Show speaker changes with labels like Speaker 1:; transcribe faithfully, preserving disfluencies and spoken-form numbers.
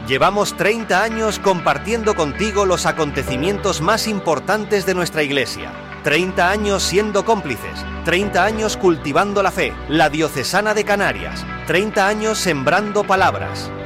Speaker 1: Llevamos treinta años compartiendo contigo los acontecimientos más importantes de nuestra Iglesia. treinta años siendo cómplices, treinta años cultivando la fe, la Diocesana de Canarias, treinta años sembrando palabras.